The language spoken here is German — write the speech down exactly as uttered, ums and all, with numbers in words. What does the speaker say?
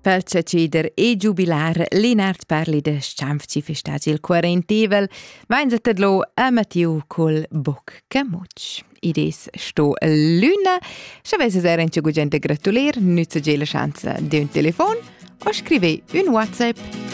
Pel ceder e jubilar, Linard parli de sciamfci festagi il quarentevel, vainza tedlo a Mattiu col boc camuc. Ides sto luna, sciavesse era in ciò gente gratulir, nütsa ge la chance d'un telefon, o scrive un WhatsApp